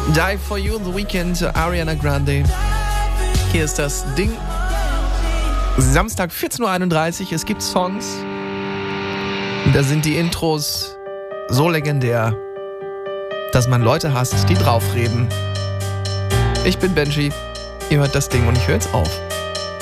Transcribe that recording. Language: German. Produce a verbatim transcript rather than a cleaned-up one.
Die for You, The Weeknd, Ariana Grande. Hier ist das Ding. Samstag vierzehn Uhr einunddreißig. Es gibt Songs. Da sind die Intros so legendär, dass man Leute hasst, die draufreden. Ich bin Benji. Ihr hört das Ding und ich höre jetzt auf.